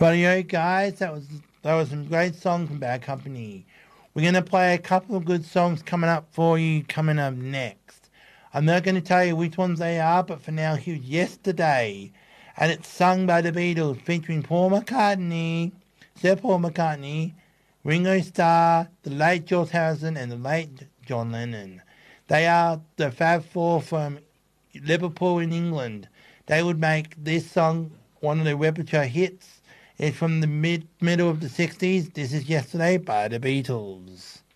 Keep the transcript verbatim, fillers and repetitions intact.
Rightio, guys, that was that was some great songs from Bad Company. We're going to play a couple of good songs coming up for you coming up next. I'm not going to tell you which ones they are, but for now, here's Yesterday. And it's sung by the Beatles, featuring Paul McCartney, Sir Paul McCartney, Ringo Starr, the late George Harrison, and the late John Lennon. They are the Fab Four from Liverpool in England. They would make this song one of their repertoire hits. It's from the mid middle of the sixties. This is Yesterday by the Beatles.